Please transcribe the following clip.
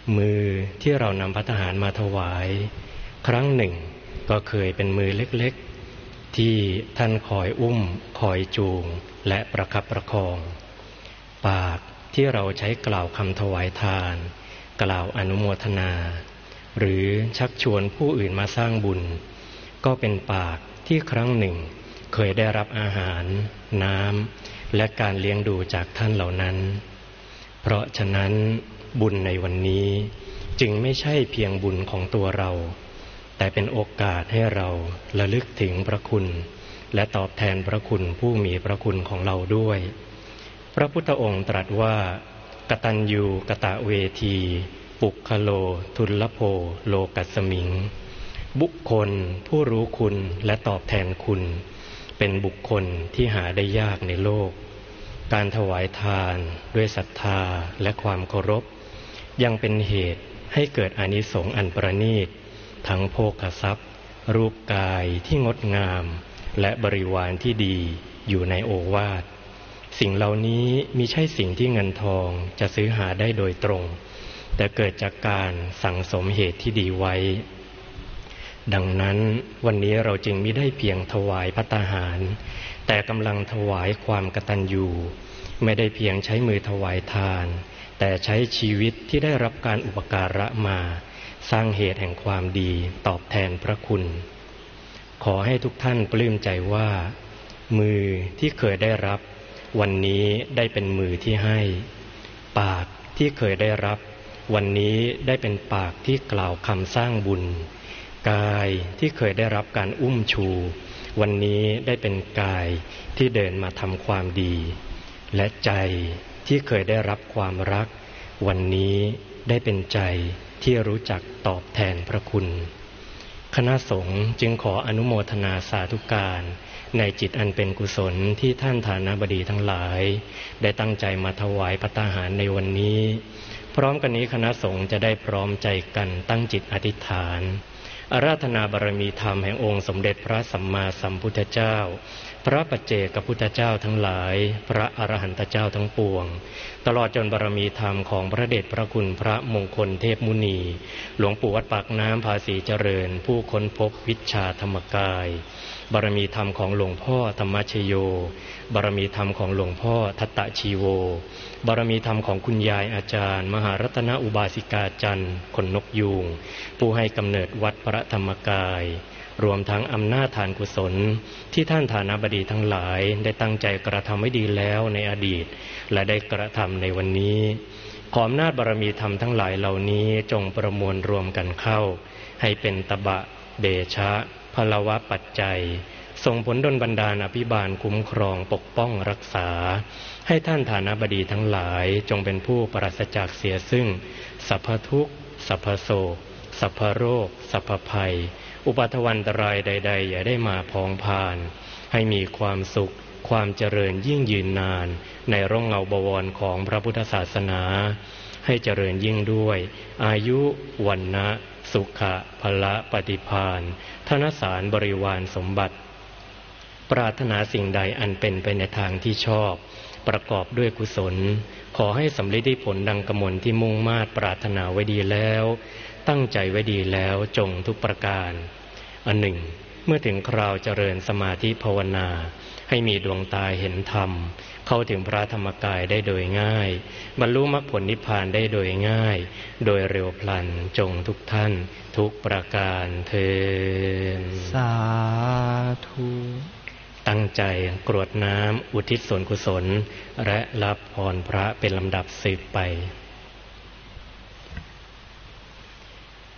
มือที่เรานำภัตตาหารมาถวายครั้งหนึ่งก็เคยเป็นมือเล็กๆที่ท่านคอยอุ้มคอยจูงและประคับประคองปากที่เราใช้กล่าวคำถวายทานกล่าวอนุโมทนาหรือชักชวนผู้อื่นมาสร้างบุญก็เป็นปากที่ครั้งหนึ่งเคยได้รับอาหารน้ำและการเลี้ยงดูจากท่านเหล่านั้นเพราะฉะนั้นบุญในวันนี้จึงไม่ใช่เพียงบุญของตัวเราแต่เป็นโอกาสให้เราระลึกถึงพระคุณและตอบแทนพระคุณผู้มีพระคุณของเราด้วยพระพุทธองค์ตรัสว่ากตัญญูกตเวทีปุคโลทุลลโภโลกัสสมิงบุคคลผู้รู้คุณและตอบแทนคุณเป็นบุคคลที่หาได้ยากในโลกการถวายทานด้วยศรัทธาและความเคารพยังเป็นเหตุให้เกิดอานิสงส์อันประณีตทั้งโภคทรัพย์รูปกายที่งดงามและบริวารที่ดีอยู่ในโอวาทสิ่งเหล่านี้มิใช่สิ่งที่เงินทองจะซื้อหาได้โดยตรงแต่เกิดจากการสั่งสมเหตุที่ดีไว้ดังนั้นวันนี้เราจึงมิได้เพียงถวายภัตตาหารแต่กำลังถวายความกตัญญูไม่ได้เพียงใช้มือถวายทานแต่ใช้ชีวิตที่ได้รับการอุปการะมาสร้างเหตุแห่งความดีตอบแทนพระคุณขอให้ทุกท่านปลื้มใจว่ามือที่เคยได้รับวันนี้ได้เป็นมือที่ให้ปากที่เคยได้รับวันนี้ได้เป็นปากที่กล่าวคำสร้างบุญกายที่เคยได้รับการอุ้มชูวันนี้ได้เป็นกายที่เดินมาทำความดีและใจที่เคยได้รับความรักวันนี้ได้เป็นใจที่รู้จักตอบแทนพระคุณคณะสงฆ์จึงขออนุโมทนาสาธุการในจิตอันเป็นกุศลที่ท่านฐานาบดีทั้งหลายได้ตั้งใจมาถวายภัตตาหารในวันนี้พร้อมกันนี้คณะสงฆ์จะได้พร้อมใจกันตั้งจิตอธิษฐานอาราธนาบารมีธรรมแห่งองค์สมเด็จพระสัมมาสัมพุทธเจ้าพระปัจเจกพุทธเจ้าทั้งหลายพระอรหันตเจ้าทั้งปวงตลอดจนบารมีธรรมของพระเดชพระคุณพระมงคลเทพมุนีหลวงปู่วัดปากน้ำภาษีเจริญผู้ค้นพบวิชชาธรรมกายบารมีธรรมของหลวงพ่อธรรมชโยบารมีธรรมของหลวงพ่อทัตตชีโวบารมีธรรมของคุณยายอาจารย์มหารัตนอุบาสิกาจันทร์ขนนกยูงผู้ให้กำเนิดวัดพระธรรมกายรวมทั้งอำนาจทานกุศลที่ท่านฐานาบดีทั้งหลายได้ตั้งใจกระทำไว้ดีแล้วในอดีตและได้กระทำในวันนี้ขออำนาจบารมีธรรมทั้งหลายเหล่านี้จงประมวลรวมกันเข้าให้เป็นตบะเดชะพลวะปัจจัยส่งผลดลบันดาลอภิบาลคุ้มครองปกป้องรักษาให้ท่านฐานาบดีทั้งหลายจงเป็นผู้ปราศจากเสียซึ่งสัพพทุกข์สัพพโศกสัพพโรคสัพพภัยอุปัฏฐวันตรายใดๆอย่าได้มาพ้องผ่านให้มีความสุขความเจริญยิ่งยืนนานในร่มเงาบวรของพระพุทธศาสนาให้เจริญยิ่งด้วยอายุวันนะสุขะพละปฏิภาณธนสารบริวารสมบัติปรารถนาสิ่งใดอันเป็นไปในทางที่ชอบประกอบด้วยกุศลขอให้สำเร็จได้ผลดังกมลที่มุ่งมา่ปรารถนาไว้ดีแล้วตั้งใจไว้ดีแล้วจงทุกประการอันหนึ่งเมื่อถึงคราวเจริญสมาธิภาวนาให้มีดวงตาเห็นธรรมเข้าถึงพระธรรมกายได้โดยง่ายบรรลุมรรคผลนิพพานได้โดยง่ายโดยเร็วพลันจงทุกท่านทุกประการเทอญสาธุตั้งใจกรวดน้ำอุทิศส่วนกุศลและรับพรพระเป็นลำดับสืบไป